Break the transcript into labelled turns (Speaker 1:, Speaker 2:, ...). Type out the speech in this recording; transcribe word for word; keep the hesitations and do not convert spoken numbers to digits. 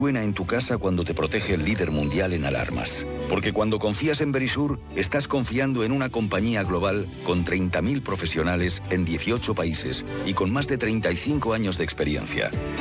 Speaker 1: Suena en tu casa cuando te protege el líder mundial en alarmas. Porque cuando confías en Verisur, estás confiando en una compañía global con treinta mil profesionales en dieciocho países y con más de treinta y cinco años de experiencia.